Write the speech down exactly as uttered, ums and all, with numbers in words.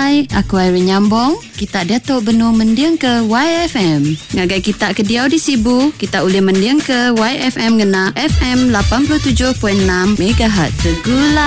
Hai, aku Irene Nyambong. Kita Datuk Benua mendiang ke Y F M. Ngagai kita ke Diau di Sibu, kita boleh mendiang ke Y F M ngena F M lapan puluh tujuh perpuluhan enam megahertz. Segula